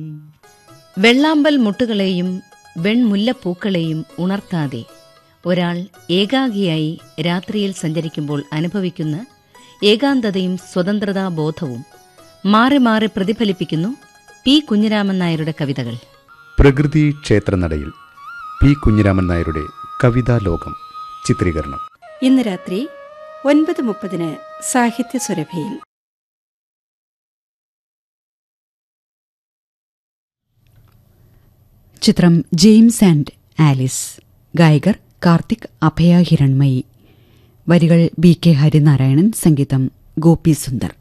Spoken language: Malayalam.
വെള്ളാമ്പൽ മുട്ടുകളെയും വെൺമുല്ലപ്പൂക്കളെയും ഉണർത്താതെ ഒരാൾ ഏകാഗിയായി രാത്രിയിൽ സഞ്ചരിക്കുമ്പോൾ അനുഭവിക്കുന്ന ഏകാന്തതയും സ്വതന്ത്രതാബോധവും മാറി മാറി പ്രതിഫലിപ്പിക്കുന്നു പി കുഞ്ഞിരാമൻ നായരുടെ കവിതകൾ. പ്രകൃതി ക്ഷേത്രനടയിൽ പി കുഞ്ഞിരാമൻ നായരുടെ കവിതാലോകം ചിത്രീകരണം ഇന്ന് രാത്രി 9:30 സാഹിത്യ സുരഭിയിൽ. ചിത്രം ജെയിംസ് ആൻഡ് ആലിസ്. ഗായകർ കാർത്തിക്, അഭയ ഹിരൺമയി. വരികൾ ബി കെ ഹരിനാരായണൻ, സംഗീതം ഗോപി സുന്ദർ.